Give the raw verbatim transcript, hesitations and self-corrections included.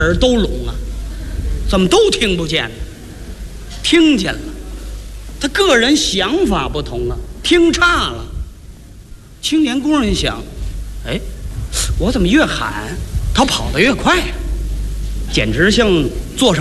耳都聋啊，怎么都听不见呢？听见了，他个人想法不同啊，听差了。青年工人想，哎，我怎么越喊他跑得越快，简直像坐上